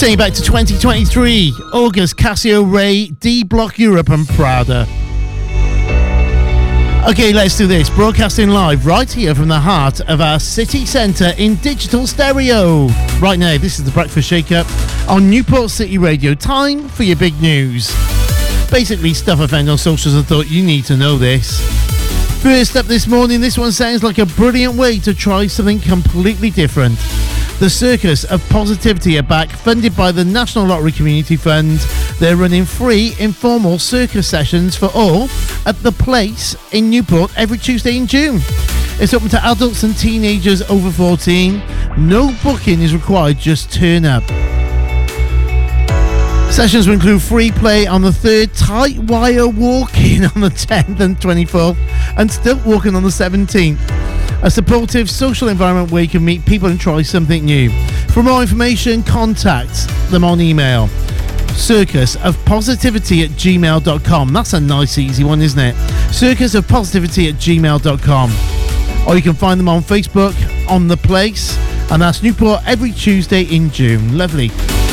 Taking back to 2023, August, Casio Ray, D-Block Europe and Prada. Okay, let's do this. Broadcasting live right here from the heart of our city centre in digital stereo. Right now, this is the Breakfast Shake-Up on Newport City Radio. Time for your big news. Basically, stuff I found on socials and thought you need to know this. First up this morning, this one sounds like a brilliant way to try something completely different. The Circus of Positivity are back, funded by the National Lottery Community Fund. They're running free informal circus sessions for all at The Place in Newport every Tuesday in June. It's open to adults and teenagers over 14. No booking is required, just turn up. Sessions will include free play on the 3rd, tight wire walking on the 10th and 24th, and stilt walking on the 17th. A supportive social environment where you can meet people and try something new. For more information, contact them on email. circusofpositivity@gmail.com. That's a nice easy one, isn't it? circusofpositivity@gmail.com. Or you can find them on Facebook, on The Place, and that's Newport every Tuesday in June. Lovely.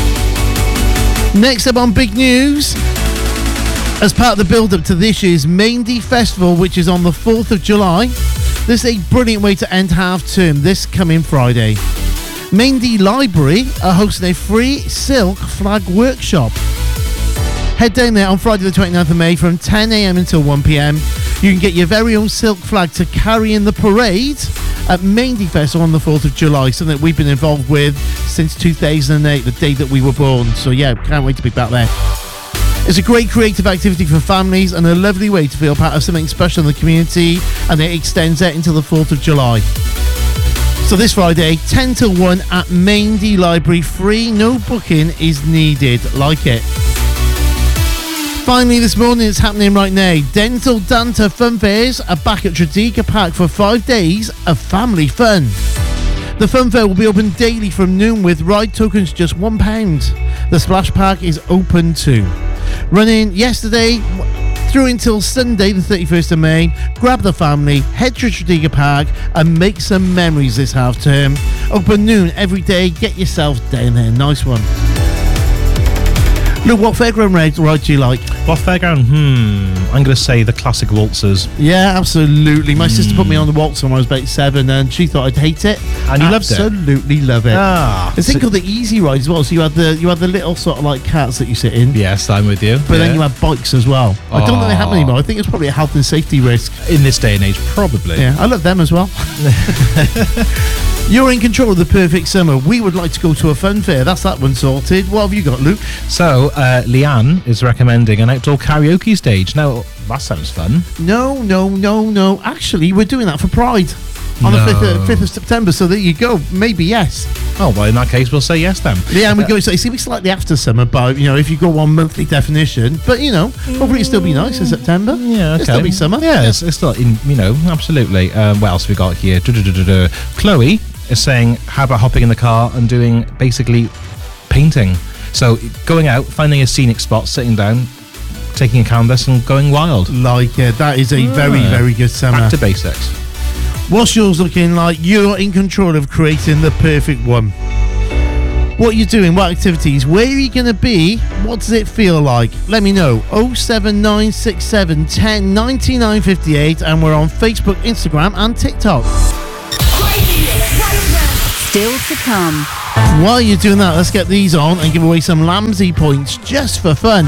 Next up on Big News, as part of the build-up to this year's Maindy Festival, which is on the 4th of July, this is a brilliant way to end half-term this coming Friday. Maindy Library are hosting a free silk flag workshop. Head down there on Friday the 29th of May from 10 a.m. until 1 p.m. You can get your very own silk flag to carry in the parade at Maindy Festival on the 4th of July, something that we've been involved with since 2008, the day that we were born. So yeah, can't wait to be back there. It's a great creative activity for families and a lovely way to feel part of something special in the community, and it extends out until the 4th of July. So this Friday, 10 till 1 at Maindy Library, free, no booking is needed. Like it. Finally this morning, it's happening right now. Dental Danta Fun Fairs are back at Tredegar Park for 5 days of family fun. The fun fair will be open daily from noon with ride tokens just £1. The Splash Park is open too. Running yesterday through until Sunday the 31st of May. Grab the family, head to Tredegar Park and make some memories this half term. Open noon every day, get yourself down there. Nice one. Look, what fairground ride do you like? What fairground? I'm going to say the classic waltzers. Yeah, absolutely. My sister put me on the waltz when I was about 7 and she thought I'd hate it. And you loved it? Absolutely love it. Ah. It's called the easy ride as well. So you had the little sort of like cats that you sit in. Yes, I'm with you. But then you have bikes as well. I don't think they have anymore. I think it's probably a health and safety risk. In this day and age, probably. Yeah, I love them as well. You're in control of the perfect summer. We would like to go to a fun fair. That's that one sorted. What have you got, Luke? So, Leanne is recommending an outdoor karaoke stage. Now, that sounds fun. No. Actually, we're doing that for Pride on the 5th of September. So there you go. Maybe yes. Oh, well, in that case, we'll say yes then. Yeah, and we go. So you see, we slightly after summer, but if you go on monthly definition, but hopefully it'll still be nice in September. Yeah, okay. It'll still be summer. Yeah, it's still absolutely. What else we got here? Chloe is saying, how about hopping in the car and doing basically painting? So going out, finding a scenic spot, sitting down, taking a canvas and going wild. Like it. That is a very, very good summer. Back to basics. What's yours looking like? You're in control of creating the perfect one. What are you doing? What activities? Where are you going to be? What does it feel like? Let me know. 07967 10 99 58, and we're on Facebook, Instagram and TikTok. Still to come. While you're doing that, let's get these on and give away some Lamsey points just for fun.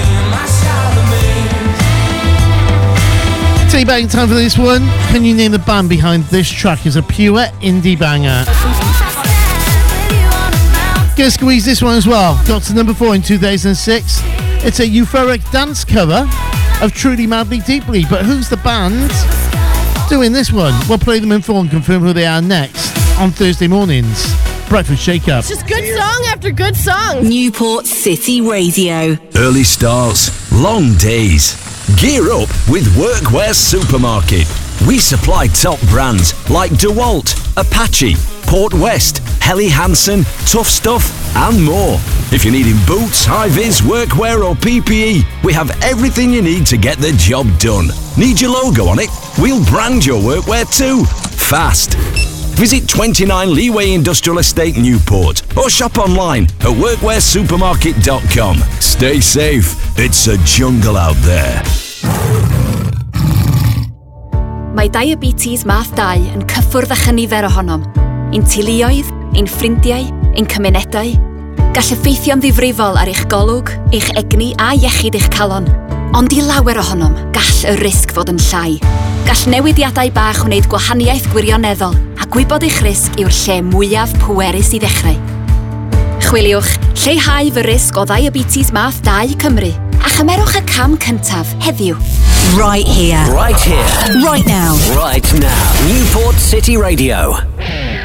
Take back in time for this one. Can you name the band behind this track? Is a pure indie banger. Gonna squeeze this one as well. Got to number 4 in 2006. It's a euphoric dance cover of Truly Madly Deeply. But who's the band doing this one? We'll play them in full and confirm who they are next on Thursday mornings. Breakfast Shake Up. It's just good song after good song. Newport City Radio. Early starts, long days. Gear up with Workwear Supermarket. We supply top brands like DeWalt, Apache, Port West, Helly Hansen, Tough Stuff and more. If you're needing boots, high-vis, workwear or PPE, we have everything you need to get the job done. Need your logo on it? We'll brand your workwear too. Fast. Visit 29 Leeway Industrial Estate Newport or shop online at workwearsupermarket.com. Stay safe. It's a jungle out there. Mae diabetes math 2 yn cyffwrdd â chynifer ohonom. Ein teuluoedd, ein ffrindiau, ein cymunedau. Gall effeithio'n ddifrifol ar eich golwg, eich egni a iechyd eich calon. Ond I lawer ohonom, gall y risg fod yn llai. Gall newidiadau bach wneud gwahaniaeth gwirioneddol a gwybod eich risg yw'r lle mwyaf pwerus I ddechrau. Chwiliwch lleihau fy risg o diabetes math 2 Cymru a chymerwch y cam cyntaf heddiw. Right here. Right here. Right now. Right now. Newport City Radio.